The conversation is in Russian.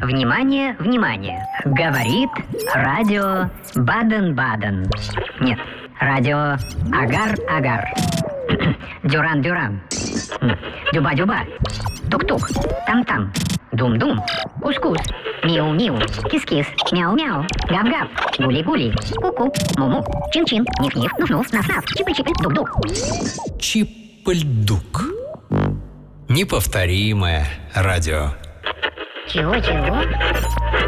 Внимание, внимание! Говорит радио Баден-Баден. Нет, радио Агар-Агар. Дюран-Дюран. Дюба-Дюба. Тук-тук. Там-там. Дум-дум. Кус-кус. Миу-миу. Кис-кис. Мяу-мяу. Гав-гав. Гули-гули. Ку-ку. Му-му. Чин-чин. Ниф-ниф. Нуф-нуф. Наф-наф. Чипы-чипы. Дук-дук. Чип-ль-дук. Неповторимое радио. Чего-чего?